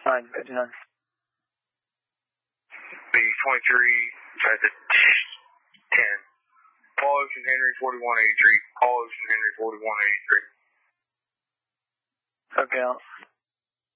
959. B-23 at the 10. Paul Ocean Henry 4183. Paul Ocean Henry 4183. Okay, out.